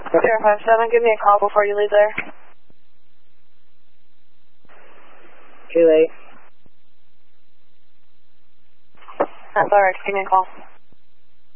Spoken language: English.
Sierra 57, give me a call before you leave there. Too late. That's alright, give me a call.